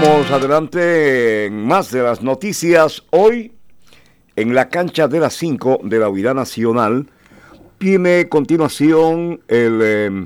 Vamos adelante en más de las noticias. Hoy, en la cancha de las 5 de la Unidad Nacional, tiene continuación el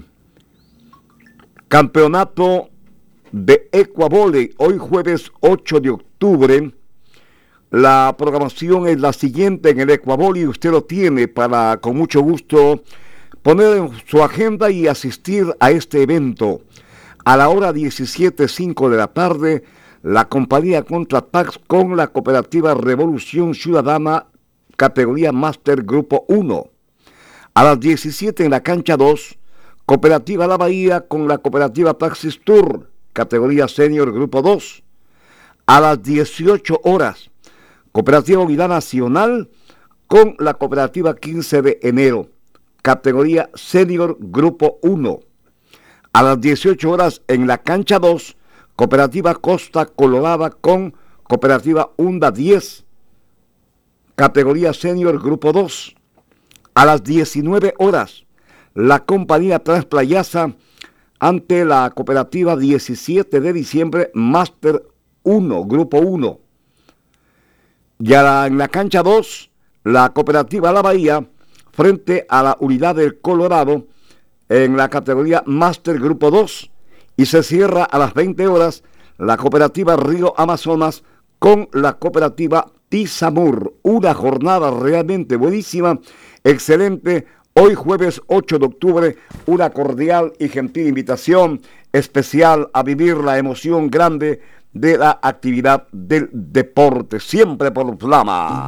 campeonato de Ecuavole. Hoy jueves 8 de octubre. La programación es la siguiente en el Ecuavole y usted lo tiene para, con mucho gusto, poner en su agenda y asistir a este evento. A la hora 17:05 de la tarde, la compañía Contratax con la cooperativa Revolución Ciudadana, categoría Máster Grupo 1. A las 17 en la cancha 2, Cooperativa La Bahía con la cooperativa Taxis Tour, categoría Senior Grupo 2. A las 18 horas, Cooperativa Unidad Nacional con la cooperativa 15 de enero, categoría Senior Grupo 1. A las 18 horas en la cancha 2, Cooperativa Costa Colorada con Cooperativa Hunda 10, categoría Senior Grupo 2. A las 19 horas, la compañía Transplayaza ante la cooperativa 17 de diciembre Máster 1, Grupo 1. Ya en la cancha 2, la cooperativa La Bahía frente a la unidad del Colorado en la categoría Máster Grupo 2, y se cierra a las 20 horas la cooperativa Río Amazonas con la cooperativa Tizamur. Una jornada realmente buenísima, excelente. Hoy jueves 8 de octubre, una cordial y gentil invitación especial a vivir la emoción grande de la actividad del deporte, siempre por Flama.